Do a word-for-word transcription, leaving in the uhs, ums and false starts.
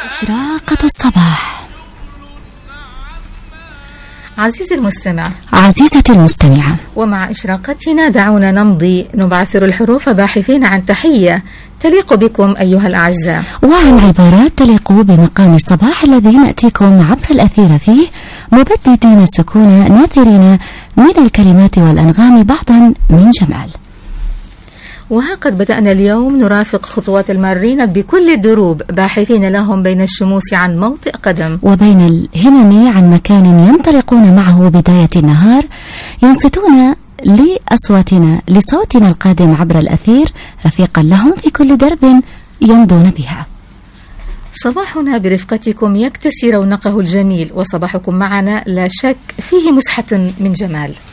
إشراقة الصباح. عزيزي المستمع، عزيزتي المستمعة، ومع إشراقتنا دعونا نمضي نبعثر الحروف باحثين عن تحية تليق بكم أيها الأعزاء، وعن عبارات تليق بمقام الصباح الذي نأتيكم عبر الأثير فيه، مبددين السكون ناثرين من الكلمات والأنغام بعضا من جمال. وها قد بدأنا اليوم نرافق خطوات المارين بكل الدروب، باحثين لهم بين الشموس عن موطئ قدم، وبين الهمم عن مكان ينطلقون معه بداية النهار، ينصتون لأصواتنا لصوتنا القادم عبر الأثير رفيقا لهم في كل درب يمضون بها. صباحنا برفقتكم يكتسي رونقه الجميل، وصباحكم معنا لا شك فيه مسحة من جمال.